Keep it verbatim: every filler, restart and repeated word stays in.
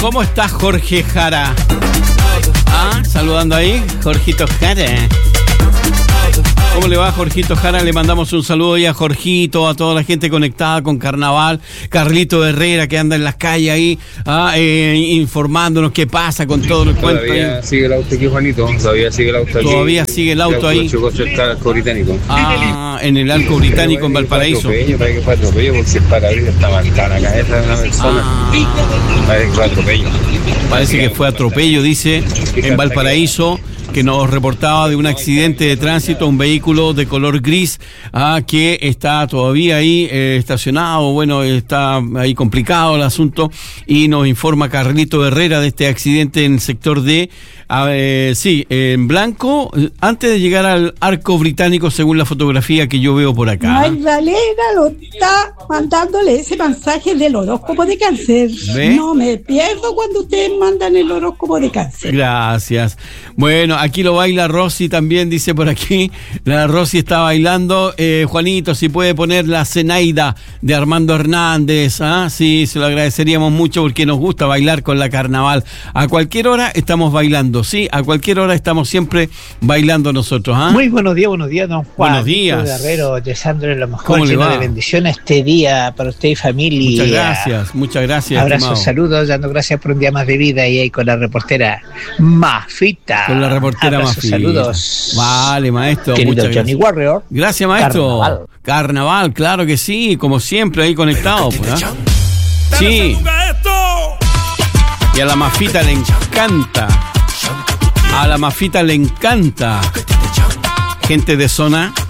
¿Cómo estás, Jorge Jara? Ah, saludando ahí, Jorgito Jara. ¿Cómo le va, Jorgito Jara? Le mandamos un saludo ahí a Jorgito, a toda la gente conectada con Carnaval. Carlito Herrera, que anda en las calles ahí, ah, eh, informándonos qué pasa con todo el cuento. Todavía sigue el auto aquí, Juanito. Todavía sigue el auto aquí. Todavía sigue el auto ahí. Está el arco británico. Ah, en el arco británico en Valparaíso. Parece que fue atropello, porque si el parabrisas está marcada la cabeza de una persona. Ah. Parece que fue atropello. Parece que fue atropello, dice, en Valparaíso, que nos reportaba de un accidente de tránsito, un vehículo de color gris, ah, que está todavía ahí eh, estacionado. Bueno, está ahí complicado el asunto, y nos informa Carlito Herrera de este accidente en el sector de, eh, sí, en Blanco, antes de llegar al arco británico, según la fotografía que yo veo por acá. Magdalena lo está mandándole ese mensaje del horóscopo de Cáncer. ¿Ve? No me pierdo cuando ustedes mandan el horóscopo de Cáncer. Gracias. Bueno, aquí lo baila Rosy también, dice por aquí. La Rosy está bailando. Eh, Juanito, si puede poner la Zenaida de Armando Hernández. ¿Ah? Sí, se lo agradeceríamos mucho porque nos gusta bailar con la Carnaval. A cualquier hora estamos bailando, sí, a cualquier hora estamos siempre bailando nosotros. ¿Ah? Muy buenos días, buenos días, don Juan. Buenos días. Guerrero, deseándole lo mejor, ¿Cómo le lleno va? de bendiciones este día para usted y familia. Muchas gracias, muchas gracias. Abrazos, estimado. saludos, dando gracias por un día más de vida y ahí con la reportera Mafita. Con la reportera Abrazos, Mafita. saludos. Vale, maestro. Querido muchas Johnny gracias. Warrior. Gracias, maestro. Carnaval. Carnaval, claro que sí, como siempre ahí conectado. Pues, ¿ah? Sí. Y a la Mafita le encanta. A la Mafita le encanta. Gente de zona